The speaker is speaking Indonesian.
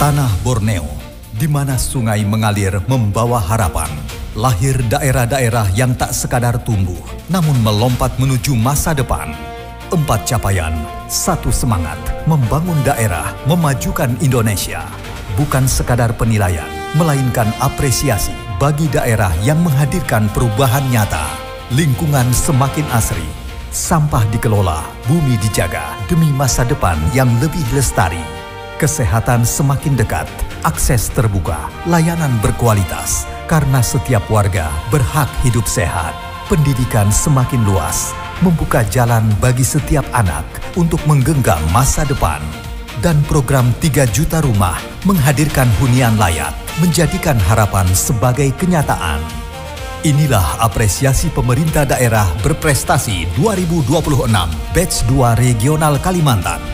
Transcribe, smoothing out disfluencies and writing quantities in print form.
Tanah Borneo, di mana sungai mengalir membawa harapan. Lahir daerah-daerah yang tak sekadar tumbuh, namun melompat menuju masa depan. 4 capaian, 1 semangat, membangun daerah, memajukan Indonesia. Bukan sekadar penilaian, melainkan apresiasi bagi daerah yang menghadirkan perubahan nyata. Lingkungan semakin asri, sampah dikelola, bumi dijaga demi masa depan yang lebih lestari. Kesehatan semakin dekat, akses terbuka, layanan berkualitas, karena setiap warga berhak hidup sehat. Pendidikan semakin luas, membuka jalan bagi setiap anak untuk menggenggam masa depan. Dan program 3 juta rumah menghadirkan hunian layak, menjadikan harapan sebagai kenyataan. Inilah apresiasi pemerintah daerah berprestasi 2026 Batch 2 Regional Kalimantan.